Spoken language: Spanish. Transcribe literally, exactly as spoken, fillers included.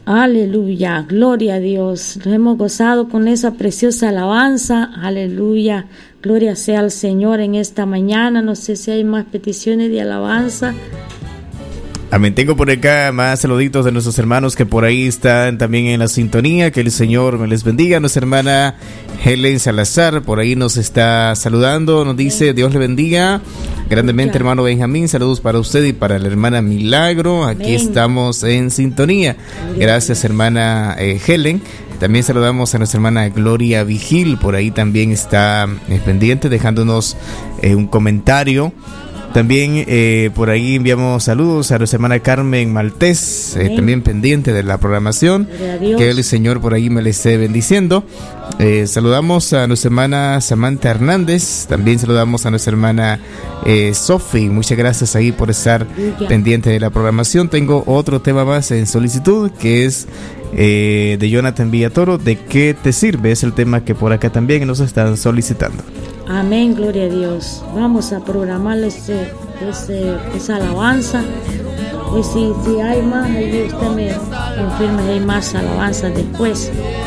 Aleluya, gloria a Dios. Nos hemos gozado con esa preciosa alabanza. Aleluya, gloria sea al Señor en esta mañana. No sé si hay más peticiones de alabanza. Amén. Tengo por acá más saluditos de nuestros hermanos que por ahí están también en la sintonía. Que el Señor me les bendiga. Nuestra hermana Helen Salazar por ahí nos está saludando. Nos dice: Dios le bendiga grandemente, hermano Benjamín. Saludos para usted y para la hermana Milagro. Aquí Amén. Estamos en sintonía. Gracias, hermana eh, Helen. También saludamos a nuestra hermana Gloria Vigil. Por ahí también está eh, pendiente, dejándonos eh, un comentario. También eh, por ahí enviamos saludos a nuestra hermana Carmen Maltés, eh, también pendiente de la programación. Que el Señor por ahí me le esté bendiciendo. Eh, saludamos a nuestra hermana Samantha Hernández. También saludamos a nuestra hermana eh, Sofi. Muchas gracias ahí por estar pendiente de la programación. Tengo otro tema más en solicitud, que es eh, de Jonathan Villatoro. ¿De qué te sirve? Es el tema que por acá también nos están solicitando. Amén, gloria a Dios. Vamos a programar ese, ese, esa alabanza. Pues si, si hay más, ahí usted me confirma si hay más alabanzas después.